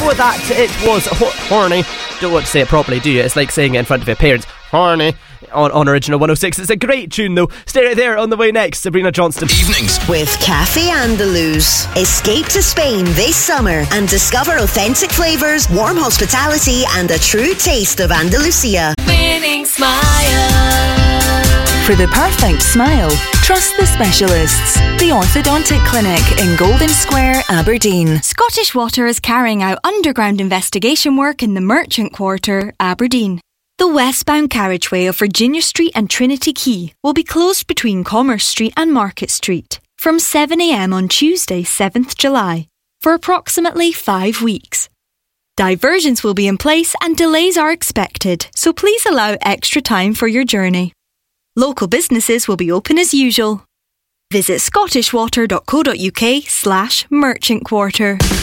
before that, it was Horny. Don't want to say it properly, do you? It's like saying it in front of your parents. Horny. On Original 106. It's a great tune though. Stay right there. On the way next, Sabrina Johnston. Evenings with Cafe Andaluz. Escape to Spain this summer and discover authentic flavours, warm hospitality and a true taste of Andalusia. Winning smile. For the perfect smile, trust the specialists. The Orthodontic Clinic in Golden Square, Aberdeen. Scottish Water is carrying out underground investigation work in the Merchant Quarter, Aberdeen. The westbound carriageway of Virginia Street and Trinity Quay will be closed between Commerce Street and Market Street from 7 a.m. on Tuesday, 7th July, for approximately 5 weeks. Diversions will be in place and delays are expected, so please allow extra time for your journey. Local businesses will be open as usual. Visit scottishwater.co.uk/merchantquarter.